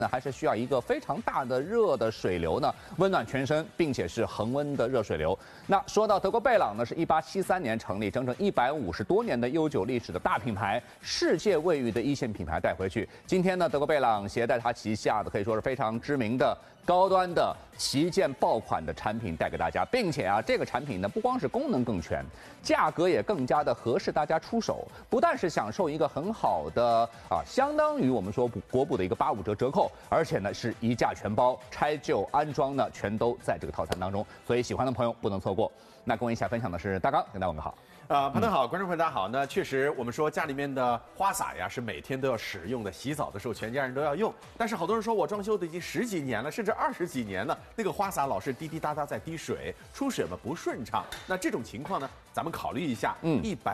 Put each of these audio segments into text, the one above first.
那还是需要一个非常大的热的水流呢，温暖全身，并且是恒温的热水流。那说到德国贝朗呢，是1873年成立，整整150多年的悠久历史的大品牌，世界卫浴的一线品牌带回去。今天呢，德国贝朗携带它旗下的可以说是非常知名的高端的旗舰爆款的产品带给大家，并且这个产品呢，不光是功能更全，价格也更加的合适大家出手，不但是享受一个很好的相当于我们说国补的一个85折折扣，而且呢是一价全包，拆旧安装呢全都在这个套餐当中，所以喜欢的朋友不能错过。那跟我一起来分享的是大刚，跟大家问个好。 潘总好，观众朋友大家好。那确实，我们说家里面的花洒呀是每天都要使用的，洗澡的时候全家人都要用。但是好多人说我装修的已经10几年了，甚至20几年了，那个花洒老是滴滴答答在滴水，出水嘛不顺畅。那这种情况呢，咱们考虑一下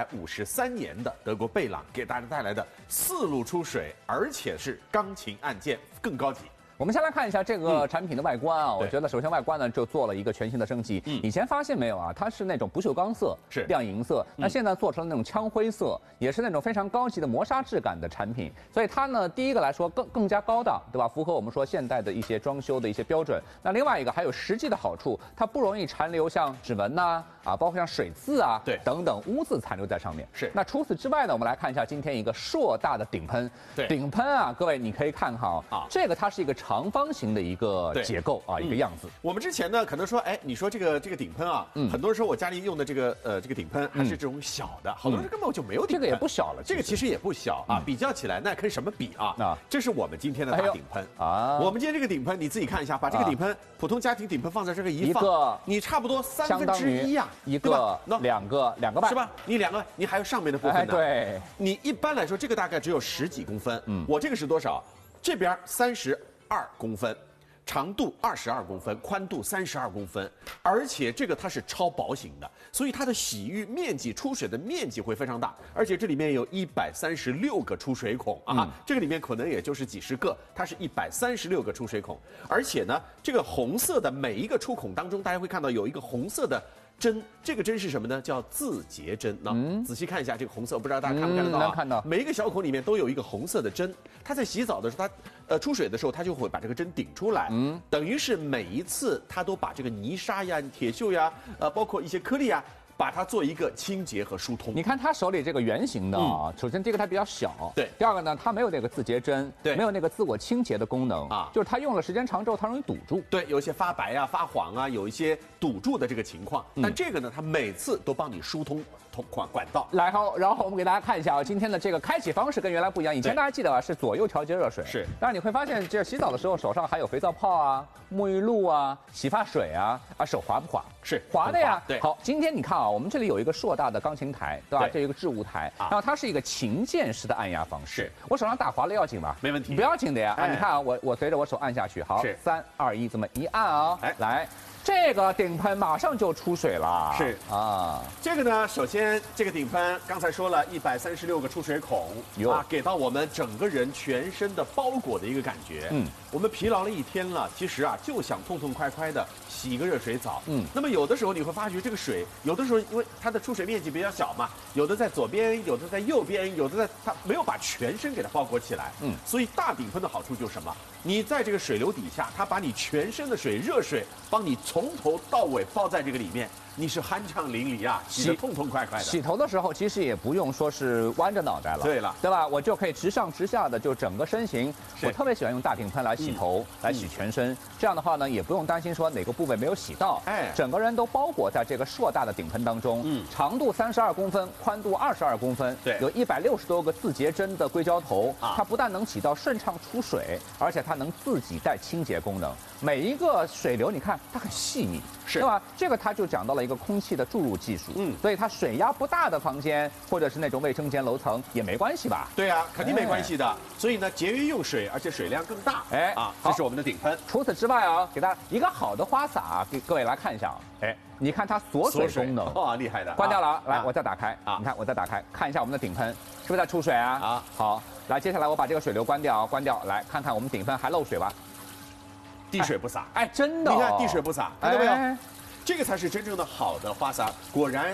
，153年的德国贝朗给大家带来的4路出水，而且是钢琴按键，更高级。 我们先来看一下这个产品的外观我觉得首先外观呢就做了一个全新的升级。以前发现没有它是那种不锈钢色， 是亮银色，那现在做成了那种枪灰色，也是那种非常高级的磨砂质感的产品。所以它呢，第一个来说更加高档，对吧？符合我们说现代的一些装修的一些标准。那另外一个还有实际的好处，它不容易残留像指纹包括像水渍对等等污渍残留在上面。 是。 那除此之外呢，我们来看一下今天一个硕大的顶喷。 对。 顶喷各位你可以看哈这个它是一个长方形的一个结构一个样子。 我们之前呢可能说，你说这个顶喷很多人说我家里用的这个顶喷还是这种小的，好多人根本就没有顶喷。 这个也不小了， 这个其实也不小比较起来那跟什么比这是我们今天的大顶喷我们今天这个顶喷你自己看一下，把这个顶喷普通家庭顶喷放在这个一放，你差不多1/3 一个两个半是吧？你2个，你还有上面的部分呢。 对， 你一般来说这个大概只有10几公分，我这个是多少？这边32公分。长度22公分，宽度32公分，而且这个它是超薄型的，所以它的洗浴面积、出水的面积会非常大，而且这里面有136个出水孔这个里面可能也就是几十个，它是136个出水孔，而且呢，这个红色的每一个出孔当中，大家会看到有一个红色的针，这个针是什么呢？叫自洁针。仔细看一下这个红色，不知道大家看不看得到？ 能看到。 每一个小孔里面都有一个红色的针，它在洗澡的时候，它出水的时候，它就会把这个针顶出来。等于是每一次它都把这个泥沙呀、铁锈呀，包括一些颗粒把它做一个清洁和疏通。 你看他手里这个圆形的首先这个它比较小， 对。 第二个呢，它没有那个自洁针， 对， 没有那个自我清洁的功能就是它用了时间长之后，它容易堵住。 对，有一些发白发黄有一些堵住的这个情况。但这个呢，它每次都帮你疏通管道。 然后我们给大家看一下今天的这个开启方式跟原来不一样。以前大家记得是左右调节热水， 是。 但是你会发现，这洗澡的时候手上还有肥皂泡沐浴露洗发水手滑不滑？ 是滑的呀。 对。 好，今天你看我们这里有一个硕大的钢琴台，对吧？这一个置物台，然后它是一个琴键式的按压方式。我手上打滑了要紧吗？ 没问题， 不要紧的呀。你看我随着我手按下去，好，3、2、1，这么一按来。这个顶喷马上就出水了， 是这个呢，首先这个顶喷刚才说了136个出水孔，给到我们整个人全身的包裹的一个感觉。我们疲劳了一天了，其实就想痛痛快快的洗一个热水澡。那么有的时候你会发觉这个水，有的时候因为它的出水面积比较小嘛，有的在左边，有的在右边，有的它没有把全身给它包裹起来。所以大顶喷的好处就是什么？你在这个水流底下，它把你全身的水、热水帮你从头到尾包在这个里面，你是酣畅淋漓洗得痛痛快快的。 洗头的时候其实也不用说是弯着脑袋了， 对了， 对吧？我就可以直上直下的就整个身形。我特别喜欢用大顶喷来洗头，来洗全身。这样的话呢，也不用担心说哪个部位没有洗到，整个人都包裹在这个硕大的顶喷当中。长度32公分，宽度22公分， 对， 有160多个自洁针的硅胶头，它不但能起到顺畅出水，而且它能自己带清洁功能。每一个水流你看它很细密，对吧？这个它就讲到了一个空气的注入技术，所以它水压不大的房间或者是那种卫生间楼层也没关系吧？ 对肯定没关系的。所以呢，节约用水，而且水量更大。这是我们的顶喷。 除此之外给大家一个好的花洒，给各位来看一下你看它锁水功能， 厉害的。 关掉了来，我再打开你看我再打开，看一下我们的顶喷是不是在出水好，来，接下来我把这个水流关掉，来看看我们顶喷还漏水吧。 滴水不洒， 真的， 你看滴水不洒，看到没有？这个才是真正的好的花洒。果然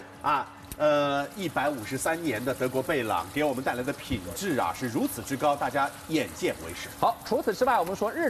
153年的德国贝朗给我们带来的品质是如此之高，大家眼见为实。 好，除此之外，我们说日